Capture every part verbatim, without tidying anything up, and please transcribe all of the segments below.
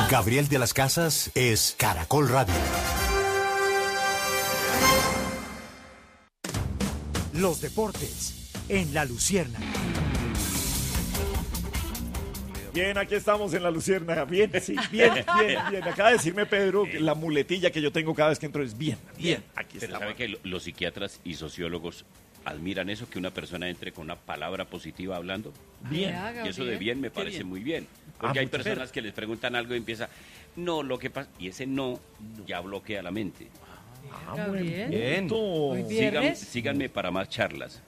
Gabriel de las Casas es Caracol Radio. Los deportes en La Luciérnaga. Bien, aquí estamos en La Luciérnaga. Bien, sí, bien, bien, bien. Acaba de decirme Pedro que la muletilla que yo tengo cada vez que entro es bien, bien. Aquí Pero estamos. sabe que lo- los psiquiatras y sociólogos admiran eso, que una persona entre con una palabra positiva hablando. Bien. Ya, Y eso de Gabriel. bien me parece muy bien. Porque Ah, hay muchas personas gracias. que les preguntan algo y empieza, no, lo que pasa, y ese no ya bloquea la mente. Ah, Gabriel. buen punto. Muy bien. Sigan- ¿Viernes? síganme para más charlas.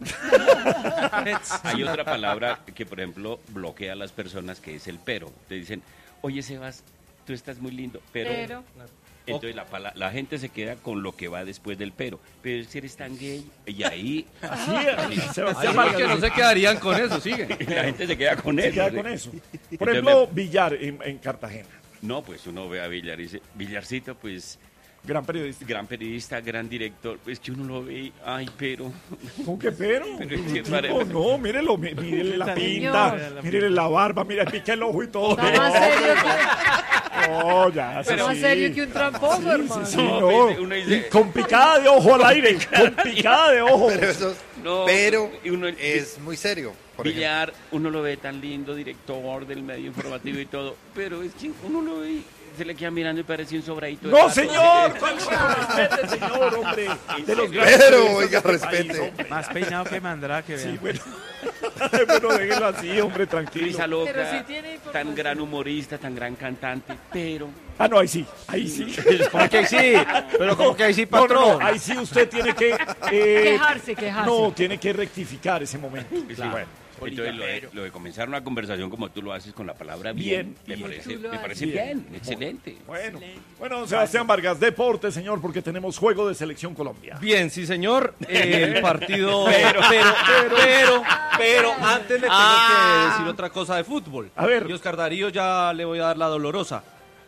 Hay otra palabra que, por ejemplo, bloquea a las personas, que es el pero. Te dicen, oye, Sebas, tú estás muy lindo, pero... Pero. Entonces la, pala- la gente se queda con lo que va después del pero. Pero si eres tan gay, y ahí Así es, Sebastián Hay Vargas que no dice, se quedarían con eso, sigue. la gente se queda con se eso. queda ¿sí? con eso. Por Entonces ejemplo, me- Villar en, en Cartagena. No, pues uno ve a Villar y dice, Villarcito, pues, Gran periodista. gran periodista, gran director, pues que uno lo ve, y, ay, pero... ¿Cómo que pero? Pero es que Tipo, parece- no, mírelo, mí- mírele la pinta, Señor. mírele la barba, mira, pica el ojo y todo. Está más serio que, No, ya, está más sí. serio que un tramposo, Sí, hermano. sí, No, no. pues, uno dice- Y con picada de ojo al aire, con picada de ojo. Pero eso, No, pero y uno- es muy serio. Por ejemplo. Villar, uno lo ve tan lindo, director del medio informativo y todo, pero es que uno lo ve, y se le queda mirando y parece un sobradito de No, pato. señor, respete, señor, hombre. De los grandes Pero, periodistas oiga, del país, respete. hombre. Más peinado que Mandrake, Sí, vean. bueno. Bueno, déjelo así, hombre, tranquilo. Risa loca, Pero sí tiene información. tan gran humorista, tan gran cantante, pero... Ah, no, ahí sí, ahí sí. ¿Cómo que ahí sí? Pero como que ahí sí, No, no, patrón. no, ahí sí usted tiene que... eh, Quejarse, quejarse. No, tiene que rectificar ese momento. Sí, bueno. Entonces, lo de, lo de comenzar una conversación como tú lo haces con la palabra Bien, bien, me bien. parece, Tú lo me haces parece bien. bien, excelente. Bueno, bueno, don Sebastián Vargas, deporte, señor, porque tenemos juego de selección Colombia. Bien, sí, señor. El partido. Pero, pero, pero, pero, antes le tengo que decir otra cosa de fútbol. A ver. Y Oscar Darío ya le voy a dar la dolorosa.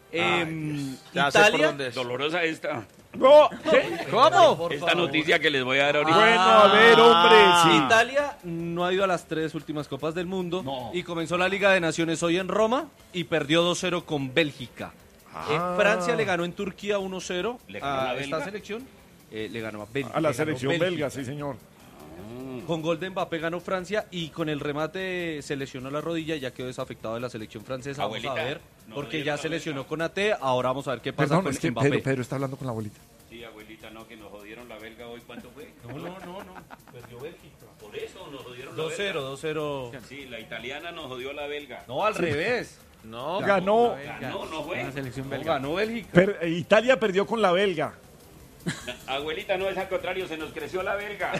Em, Ya sé por Italia. dónde es. Dolorosa esta, No, ¿qué? ¿Cómo? esta noticia que les voy a dar ahorita. Bueno, a ver, hombre, sí. Italia no ha ido a las tres últimas Copas del Mundo No. y comenzó la Liga de Naciones hoy en Roma y perdió dos cero con Bélgica. Eh, Francia le ganó en Turquía uno cero ¿Le ganó a la esta belga? selección. Eh, le ganó a Bélgica. A la le ganó selección Bélgica. belga, sí, señor. Con gol de Mbappé ganó Francia y con el remate se lesionó la rodilla y ya quedó desafectado de la selección francesa. Vamos Abuelita, a ver, no porque le ya dieron se la lesionó belga. con A T, ahora vamos a ver qué pasa Perdón, con es que Mbappé. Pedro, Pedro está hablando con la abuelita. Sí, abuelita, no, que nos jodieron la belga hoy, ¿cuánto fue? No, no, no, no, perdió Bélgica. Por eso nos jodieron la dos cero, belga. dos cero. Sí, la italiana nos jodió la belga. No, al revés. No, Ganó, Ganó, no fue. la selección No, belga. ganó Bélgica. per- eh, Italia perdió con la belga. Abuelita, no, es al contrario, se nos creció la belga.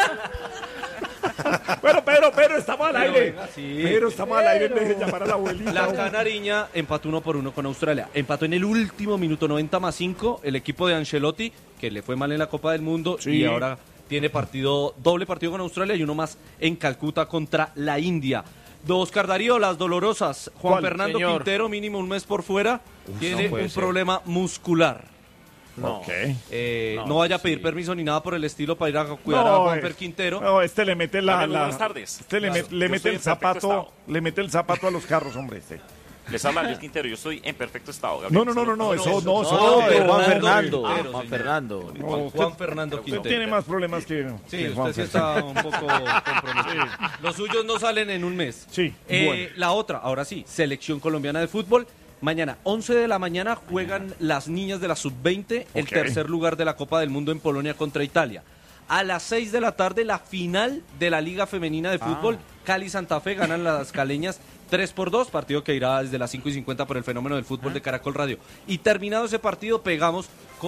Bueno, Pedro, Pedro, estamos al Pero aire. venga, sí. Pedro, estamos al aire en vez de llamar a la abuelita. La hombre. Canariña empató uno por uno con Australia. Empató en el último minuto, noventa más cinco, el equipo de Ancelotti, que le fue mal en la Copa del Mundo Sí. y ahora tiene partido, doble partido con Australia y uno más en Calcuta contra la India. De Oscar Darío, las dolorosas. Juan ¿Cuál, Fernando señor? Quintero, mínimo un mes por fuera, tiene no puede un ser. problema muscular. No. Ok. Eh, no, No, vaya a sí. pedir permiso ni nada por el estilo para ir a cuidar a No, Juanfer eh, Quintero. No, este le mete la, Daniel, la- buenas tardes. Este le, Claro, met- le yo mete estoy el en perfecto zapato, estado. le mete el zapato a los carros, hombre, este. Les habla Luis Quintero, yo estoy en perfecto estado. Gabriel. No, no, no, no, no, eso no, eso no, no. de Juan Fernando Fernando. Quintero, Juan señor. Fernando. No, Juan, usted- Juan Fernando Usted Quintero. tiene más problemas que, Sí, que usted Juanfer. sí está un poco comprometido. Los suyos no salen en un mes. Sí, Eh, bueno. La otra, ahora sí, selección colombiana de fútbol. Mañana, once de la mañana, juegan las niñas de la sub veinte, el Ok. tercer lugar de la Copa del Mundo en Polonia contra Italia. A las seis de la tarde, la final de la Liga Femenina de Fútbol. Cali Santa Fe ganan las caleñas tres por dos, partido que irá desde las cinco y cincuenta por el fenómeno del fútbol de Caracol Radio. Y terminado ese partido, pegamos con